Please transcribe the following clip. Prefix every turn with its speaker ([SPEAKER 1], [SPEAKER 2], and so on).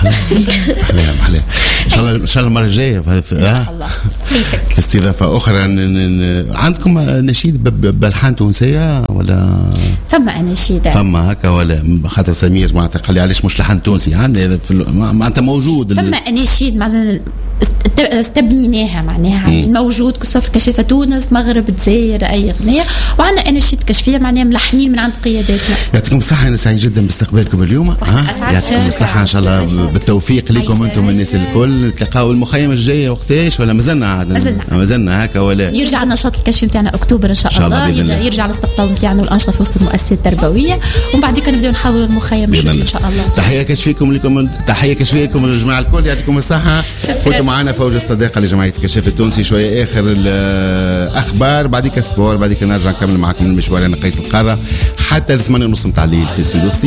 [SPEAKER 1] أحلام إن شاء الله المرة الجاية
[SPEAKER 2] إن شاء الله
[SPEAKER 1] في استضافة أخرى. عندكم نشيد بألحان تونسية ولا
[SPEAKER 2] ثم أناشيد
[SPEAKER 1] فما هكا ولا خاطر سمير معناتها قال لي علاش مش لحن تونسي عندنا معناتها موجود
[SPEAKER 2] ثم أناشيد معناتها استبنيناها معناها موجود كسوف في كشافة تونس مغرب الجزائر أي أغنية وعندنا أناشيد كشفية معناها ملحنين من عند قياداتنا.
[SPEAKER 1] يعطيكم الصحة. أنا سعيد جدا باستقبالكم اليوم. يعطيكم الصحة إن شاء الله بالتوفيق لكم أنتم الناس الكل. تلقاو المخيم الجاية وقتاش ولا مازلنا هكا ولا
[SPEAKER 2] يرجع النشاط الكشفي نتاعنا أكتوبر إن شاء الله يرجع الاستقطاب نتاعنا والأنشطة في وسط المؤسسات التربوية ومن بعد كده نبدأ نحاول المخيم إن شاء الله.
[SPEAKER 1] تحية كشفيكم لكم تحية كشفيكم للجماعة الكل. يعطيكم الصحة. كنتوا معنا فوج الصداقة لجمعية الكشاف التونسي. شوية آخر الأخبار بعديك السبور بعديك نرجع نكمل معكم المشوار. أنا قيس القارة حتى 8:30 متاع الليل في سلوسي.